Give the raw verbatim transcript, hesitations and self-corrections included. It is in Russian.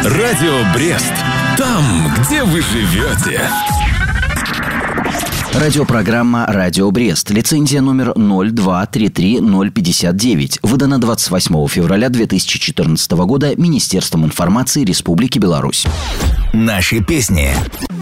Радио Брест. Там, где вы живете. Радиопрограмма «Радио Брест». Лицензия номер ноль два три три ноль пятьдесят девять. Выдана двадцать восьмого февраля две тысячи четырнадцатого года Министерством информации Республики Беларусь. Наши песни.